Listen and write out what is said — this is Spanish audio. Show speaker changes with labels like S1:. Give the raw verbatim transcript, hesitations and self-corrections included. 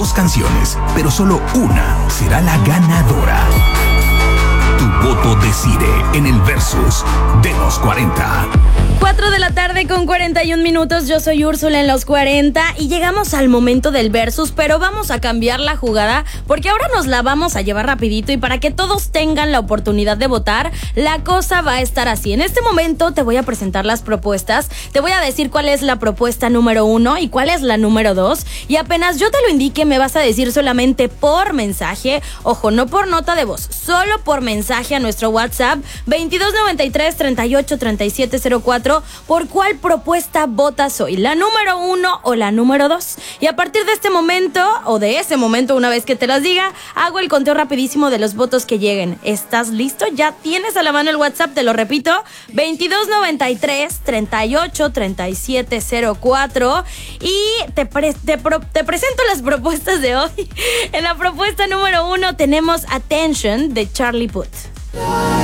S1: dos canciones, pero solo una será la ganadora. Tu voto decide en el Versus de los cuarenta.
S2: cuatro de la tarde con cuarenta y un minutos. Yo soy Úrsula en los cuarenta y llegamos al momento del Versus, pero vamos a cambiar la jugada porque ahora nos la vamos a llevar rapidito y para que todos tengan la oportunidad de votar, la cosa va a estar así. En este momento te voy a presentar las propuestas, te voy a decir cuál es la propuesta número uno y cuál es la número dos y apenas yo te lo indique me vas a decir solamente por mensaje, ojo, no por nota de voz, solo por mensaje a nuestro WhatsApp veintidós noventa y tres, treinta y ocho, treinta y siete cero cuatro. ¿Por cuál propuesta votas hoy? ¿La número uno o la número dos? Y a partir de este momento, o de ese momento, una vez que te las diga, hago el conteo rapidísimo de los votos que lleguen. ¿Estás listo? Ya tienes a la mano el WhatsApp, te lo repito, veintidós noventa y tres, treinta y ocho, treinta y siete cero cuatro. Y te, pre- te, pro- te presento las propuestas de hoy. En la propuesta número uno tenemos Attention de Charlie Puth.